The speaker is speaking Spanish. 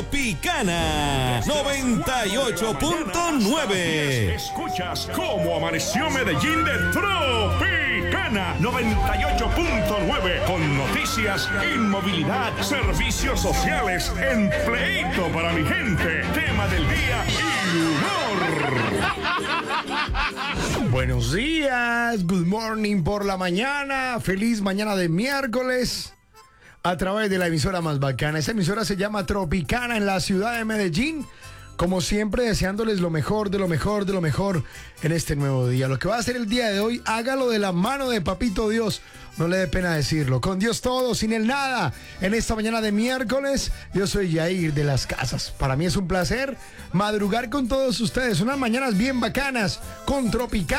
Tropicana 98.9. Escuchas cómo amaneció Medellín de Tropicana 98.9 con noticias, inmovilidad, servicios sociales, empleito para mi gente, tema del día y humor. Buenos días, good morning por la mañana, feliz mañana de miércoles. A través de la emisora más bacana. Esa emisora se llama Tropicana en la ciudad de Medellín. Como siempre, deseándoles lo mejor, de lo mejor, de lo mejor en este nuevo día. Lo que va a ser el día de hoy, hágalo de la mano de Papito Dios. No le dé pena decirlo. Con Dios todo, sin el nada. En esta mañana de miércoles, yo soy Yair de las Casas. Para mí es un placer madrugar con todos ustedes. Unas mañanas bien bacanas con Tropicana.